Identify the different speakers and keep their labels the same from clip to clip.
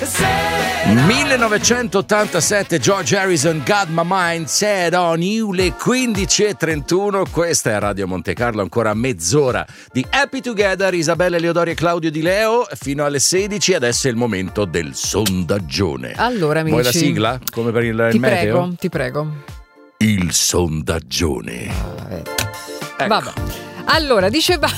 Speaker 1: 1987, George Harrison, Got My Mind Set On You, le 15:31. Questa è Radio Monte Carlo, ancora mezz'ora di Happy Together. Isabella Leodori e Claudio Di Leo fino alle 16. Adesso è il momento del sondaggione.
Speaker 2: Allora, amici,
Speaker 1: vuoi la sigla? Come per il meteo?
Speaker 2: Ti prego.
Speaker 1: Il sondaggione. Ecco.
Speaker 2: Vabbè. Allora, dicevamo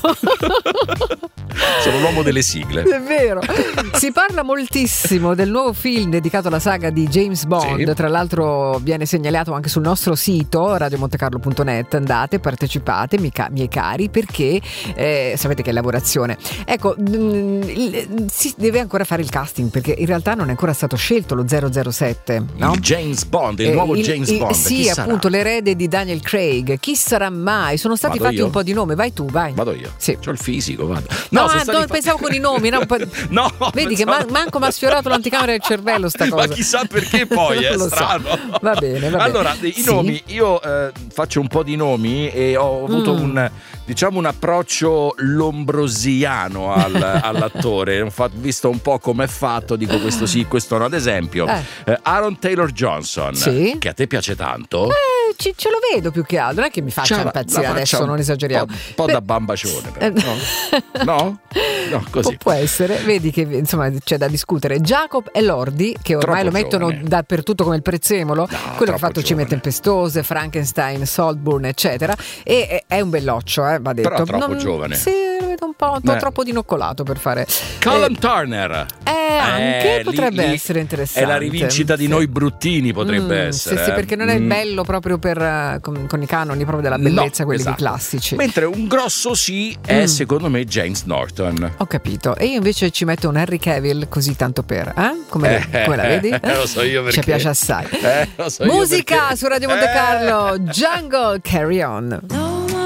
Speaker 1: sono l'uomo delle sigle.
Speaker 2: È vero. Si parla moltissimo del nuovo film dedicato alla saga di James Bond.
Speaker 1: Sì.
Speaker 2: Tra l'altro viene segnalato anche sul nostro sito radiomontecarlo.net. Andate, partecipate, miei cari, perché sapete che è lavorazione. Ecco, si deve ancora fare il casting, perché in realtà non è ancora stato scelto lo 007, no?
Speaker 1: Il James Bond, il nuovo James Bond.
Speaker 2: Sì,
Speaker 1: chi
Speaker 2: appunto,
Speaker 1: sarà?
Speaker 2: l'erede di Daniel Craig. Chi sarà mai? Sono stati fatti un po' di nomi. Vai tu, vai.
Speaker 1: Vado io.
Speaker 2: Sì.
Speaker 1: C'ho il fisico, vado.
Speaker 2: Pensavo con i nomi, no?
Speaker 1: No,
Speaker 2: vedi
Speaker 1: pensavo...
Speaker 2: che manco mi ha sfiorato l'anticamera del cervello sta cosa.
Speaker 1: Ma chissà perché poi è strano.
Speaker 2: So. Va bene.
Speaker 1: Allora, i nomi, io faccio un po' di nomi e ho avuto un approccio lombrosiano all'attore. Ho visto un po' come è fatto, dico questo sì, questo no. Ad esempio, Aaron Taylor Johnson,
Speaker 2: sì?
Speaker 1: Che a te piace tanto.
Speaker 2: Ce lo vedo più che altro, non è che mi faccia impazzire adesso, non esageriamo.
Speaker 1: Un po' da bambacione, però. No? No, così.
Speaker 2: Può essere, vedi che insomma c'è da discutere. Jacob Elordi, che ormai lo mettono dappertutto come il prezzemolo, quello che ha fatto Cime Tempestose, Frankenstein, Saltburn, eccetera, e è un belloccio, va detto.
Speaker 1: Però troppo giovane.
Speaker 2: Sì, lo vedo un po' troppo dinoccolato per fare.
Speaker 1: Colin Turner.
Speaker 2: Anche potrebbe essere interessante.
Speaker 1: È la rivincita di Noi Bruttini, potrebbe essere.
Speaker 2: Sì, perché non è bello proprio con i canoni proprio della bellezza, quelli classici.
Speaker 1: Mentre un grosso sì è secondo me James Norton.
Speaker 2: Ho capito. E io invece ci metto un Henry Cavill, così tanto per come la vedi?
Speaker 1: Lo so io perché
Speaker 2: ci piace assai.
Speaker 1: Lo so
Speaker 2: musica
Speaker 1: io
Speaker 2: su Radio Monte Carlo. Jungle, Carry On.